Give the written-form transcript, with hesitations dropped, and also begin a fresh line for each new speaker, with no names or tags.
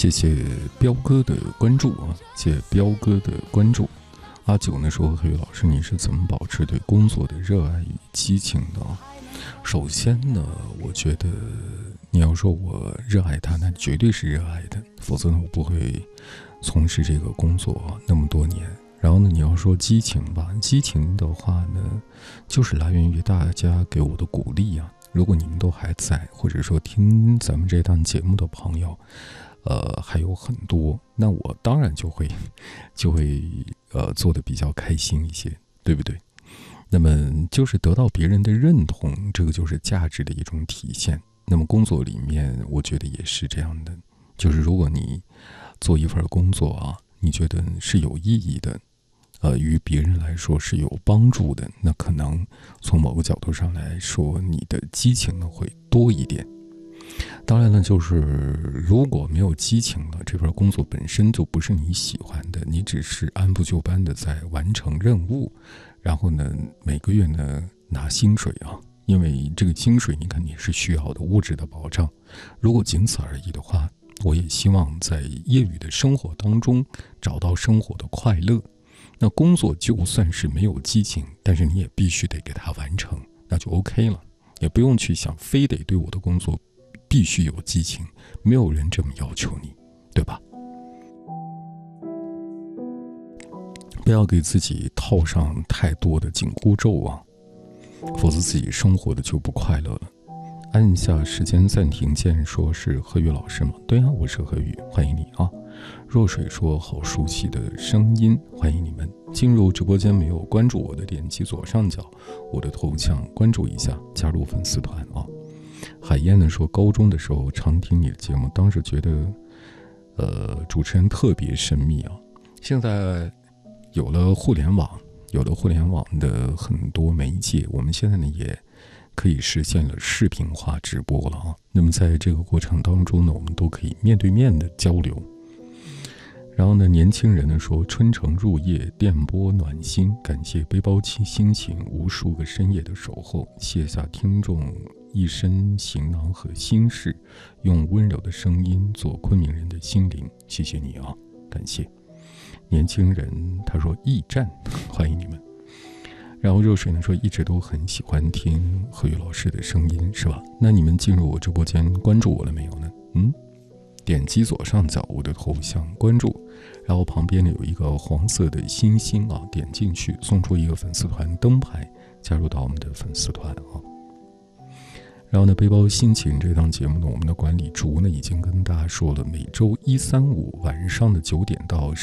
谢谢彪哥的关注啊，谢谢彪哥的关注。阿九呢说，何宇老师，你是怎么保持对工作的热爱与激情的？首先呢，我觉得你要说我热爱它，那绝对是热爱的，否则呢我不会从事这个工作那么多年。然后呢，你要说激情吧，激情的话呢，就是来源于大家给我的鼓励啊。如果你们都还在，或者说听咱们这档节目的朋友，还有很多，那我当然就会做得比较开心一些，对不对？那么就是得到别人的认同，这个就是价值的一种体现。那么工作里面，我觉得也是这样的，就是如果你做一份工作啊，你觉得是有意义的，于别人来说是有帮助的，那可能从某个角度上来说，你的激情呢会多一点。当然了，就是如果没有激情了，这份工作本身就不是你喜欢的，你只是按部就班的在完成任务，然后呢，每个月呢拿薪水啊，因为这个薪水你肯定是需要的，物质的保障。如果仅此而已的话，我也希望在业余的生活当中找到生活的快乐。那工作就算是没有激情，但是你也必须得给它完成，那就 OK 了，也不用去想非得对我的工作必须有激情，没有人这么要求你，对吧？不要给自己套上太多的紧箍咒啊，否则自己生活的就不快乐了。按下时间暂停键，说是何宇老师吗？对啊，我是何宇，欢迎你啊。若水说，好熟悉的声音，欢迎你们进入直播间。没有关注我的，点击左上角我的头像关注一下，加入粉丝团啊。海燕呢说，高中的时候常听你的节目，当时觉得主持人特别神秘啊。现在有了互联网的很多媒介，我们现在呢也可以实现了视频化直播了啊。那么在这个过程当中呢，我们都可以面对面的交流。然后呢，年轻人呢说，春城入夜，电波暖心，感谢背包期心情，无数个深夜的守候，卸下听众一身行囊和心事，用温柔的声音做昆明人的心灵。谢谢你啊，感谢。年轻人他说驿站，欢迎你们。然后热水呢说，一直都很喜欢听何宇老师的声音，是吧？那你们进入我直播间关注我了没有呢？点击左上角我的头像关注，然后旁边呢有一个黄色的星星啊，点进去送出一个粉丝团灯牌，加入到我们的粉丝团啊。然后呢，背包心情这档节目呢，我们的管理竹呢已经跟大家说了，每周1、3、5晚上的9点到